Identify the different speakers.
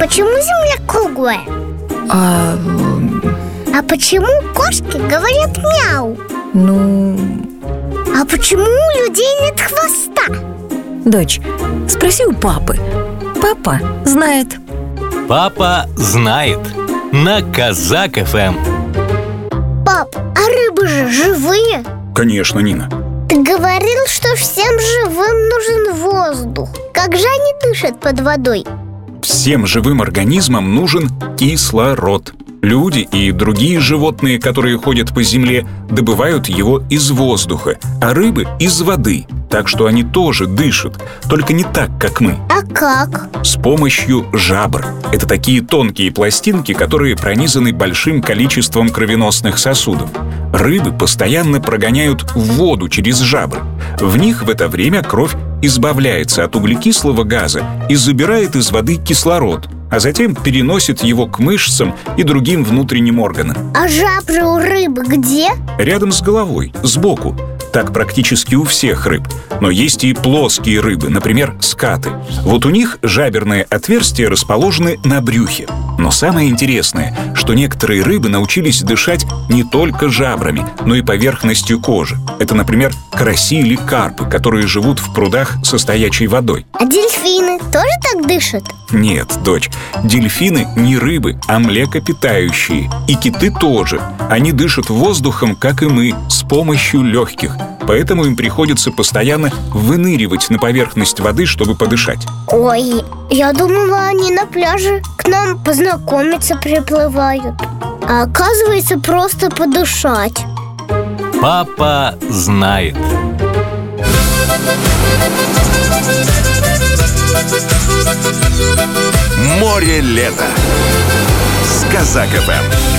Speaker 1: почему Земля круглая? А почему кошки говорят мяу? А почему у людей нет хвоста?
Speaker 2: Дочь, спроси у папы. Папа знает.
Speaker 3: Папа знает. На Казак ФМ.
Speaker 1: Пап, а рыбы же живые?
Speaker 4: Конечно, Нина.
Speaker 1: Ты говорил, что всем живым нужен воздух. Как же они дышат под водой?
Speaker 4: Всем живым организмам нужен кислород. Люди и другие животные, которые ходят по земле, добывают его из воздуха, а рыбы — из воды. Так что они тоже дышат, только не так, как мы.
Speaker 1: А как?
Speaker 4: С помощью жабр. Это такие тонкие пластинки, которые пронизаны большим количеством кровеносных сосудов. Рыбы постоянно прогоняют воду через жабры. В них в это время кровь избавляется от углекислого газа и забирает из воды кислород, а затем переносит его к мышцам и другим внутренним органам.
Speaker 1: А жабры у рыбы где?
Speaker 4: Рядом с головой, сбоку. Так практически у всех рыб. Но есть и плоские рыбы, например, скаты. Вот у них жаберные отверстия расположены на брюхе. Но самое интересное, что некоторые рыбы научились дышать не только жабрами, но и поверхностью кожи. Это, например, караси или карпы, которые живут в прудах со стоячей водой.
Speaker 1: А дельфины тоже так дышат?
Speaker 4: Нет, дочь, дельфины не рыбы, а млекопитающие. И киты тоже. Они дышат воздухом, как и мы, с помощью легких. Поэтому им приходится постоянно выныривать на поверхность воды, чтобы подышать.
Speaker 1: Ой, я думала, они на пляже к нам познакомиться приплывают. А оказывается, просто подышать.
Speaker 3: Папа знает.
Speaker 5: Море лета с Казак ФМ.